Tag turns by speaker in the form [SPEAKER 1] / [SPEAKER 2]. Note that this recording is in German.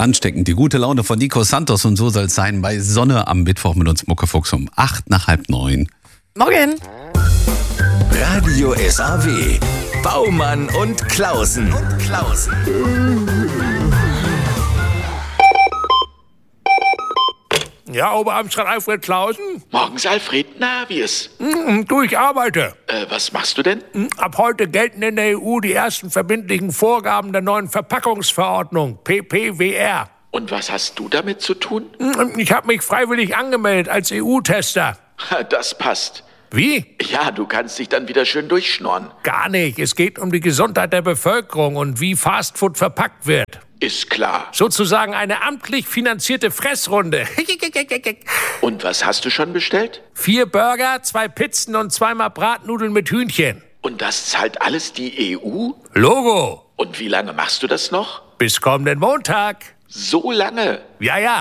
[SPEAKER 1] Ansteckend. Die gute Laune von Nico Santos und so soll es sein bei Sonne am Mittwoch mit uns Muckefuchs um 8:08.
[SPEAKER 2] Morgen.
[SPEAKER 3] Radio SAW. Baumann und Klausen.
[SPEAKER 4] Ja, Oberamtsrat Alfred Klausen?
[SPEAKER 5] Morgens, Alfred. Na, wie ist?
[SPEAKER 4] Du, ich arbeite.
[SPEAKER 5] Was machst du denn?
[SPEAKER 4] Ab heute gelten in der EU die ersten verbindlichen Vorgaben der neuen Verpackungsverordnung, PPWR.
[SPEAKER 5] Und was hast du damit zu tun?
[SPEAKER 4] Ich habe mich freiwillig angemeldet als EU-Tester.
[SPEAKER 5] Das passt.
[SPEAKER 4] Wie?
[SPEAKER 5] Ja, du kannst dich dann wieder schön durchschnorren.
[SPEAKER 4] Gar nicht. Es geht um die Gesundheit der Bevölkerung und wie Fastfood verpackt wird.
[SPEAKER 5] Ist klar.
[SPEAKER 4] Sozusagen eine amtlich finanzierte Fressrunde.
[SPEAKER 5] Und was hast du schon bestellt?
[SPEAKER 4] 4 Burger, 2 Pizzen und 2-mal Bratnudeln mit Hühnchen.
[SPEAKER 5] Und das zahlt alles die EU?
[SPEAKER 4] Logo.
[SPEAKER 5] Und wie lange machst du das noch?
[SPEAKER 4] Bis kommenden Montag.
[SPEAKER 5] So lange?
[SPEAKER 4] Ja.